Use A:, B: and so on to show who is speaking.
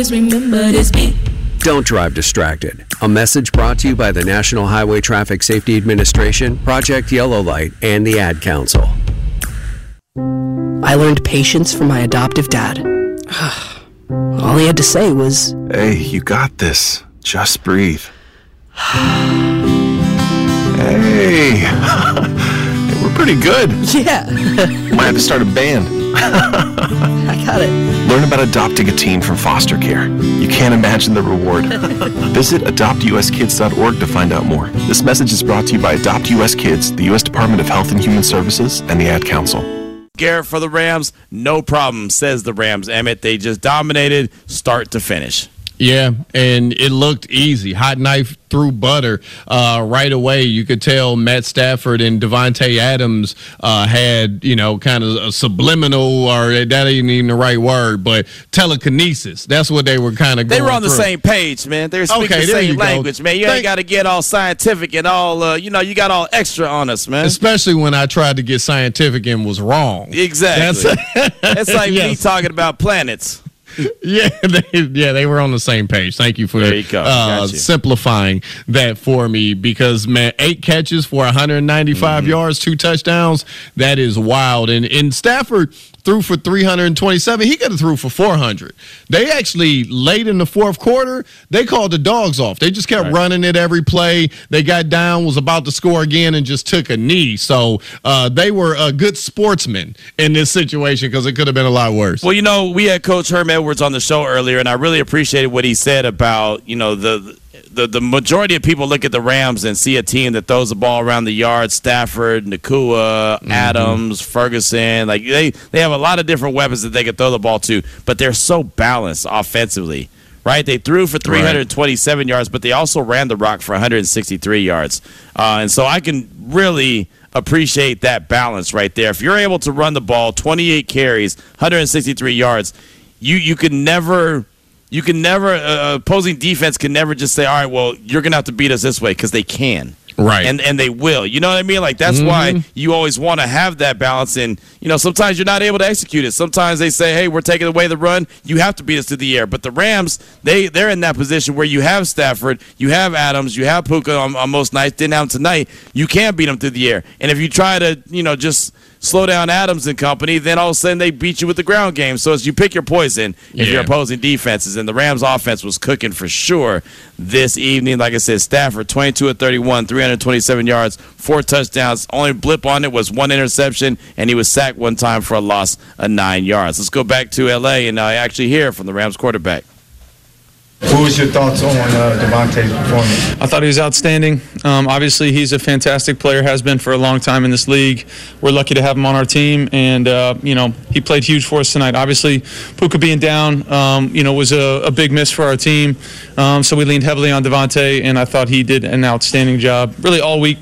A: Remember this beat.
B: Don't drive distracted. A message brought to you by the National Highway Traffic Safety Administration, Project Yellow Light, and the Ad Council.
C: I learned patience from my adoptive dad. All he had to say was,
D: "Hey, you got this. Just breathe." Hey, we're pretty good.
C: yeah.
D: Might have to start a band.
C: I got it.
D: Learn about adopting a teen from foster care. You can't imagine the reward. Visit adoptuskids.org to find out more. This message is brought to you by Adopt US Kids, the U.S. Department of Health and Human Services, and the Ad Council.
E: Garrett for the Rams, no problem, says the Rams. Emmett, they just dominated start to finish.
F: Yeah, and it looked easy. Hot knife through butter right away. You could tell Matt Stafford and Devontae Adams had, kind of a subliminal, or that ain't even the right word, but telekinesis. That's what they were kind of going
E: They were on the
F: through.
E: same page, man. They were speaking the same language, man. You ain't got to get all scientific and all, you got all extra on us, man.
F: Especially when I tried to get scientific and was wrong.
E: Exactly. That's like me talking about planets.
F: They were on the same page. Thank you for simplifying that for me, because, man, 8 catches for 195 yards, 2 touchdowns. That is wild. And Stafford threw for 327. He could have threw for 400. They actually, late in the fourth quarter, they called the dogs off. They just kept running it every play. They got down, was about to score again, and just took a knee. So they were a good sportsmen in this situation, because it could have been a lot worse.
E: Well, we had Coach Herm Edwards on the show earlier, and I really appreciated what he said about, the majority of people look at the Rams and see a team that throws the ball around the yard. Stafford, Nakua, Adams, Ferguson. Like they have a lot of different weapons that they can throw the ball to, but they're so balanced offensively, right? They threw for 327 yards, but they also ran the rock for 163 yards. And so I can really appreciate that balance right there. If you're able to run the ball, 28 carries, 163 yards, you can never opposing defense can never just say, all right, well, you're going to have to beat us this way, because they can.
F: Right.
E: And they will. You know what I mean? Like, that's why you always want to have that balance. And, sometimes you're not able to execute it. Sometimes they say, hey, we're taking away the run. You have to beat us to the air. But the Rams, they're in that position where you have Stafford, you have Adams, you have Puka on most nights. Didn't have them tonight. You can't beat them through the air. And if you try to, just slow down Adams and company, then all of a sudden they beat you with the ground game. So as you pick your poison if you're opposing defenses. And the Rams offense was cooking for sure this evening. Like I said, Stafford, 22 of 31, 327 yards, 4 touchdowns. Only blip on it was 1 interception, and he was sacked one time for a loss of 9 yards. Let's go back to L.A. and actually hear from the Rams quarterback.
G: What was your thoughts on Devontae's performance?
H: I thought he was outstanding. Obviously, he's a fantastic player, has been for a long time in this league. We're lucky to have him on our team, and, he played huge for us tonight. Obviously, Puka being down, was a big miss for our team, so we leaned heavily on Devontae, and I thought he did an outstanding job really all week.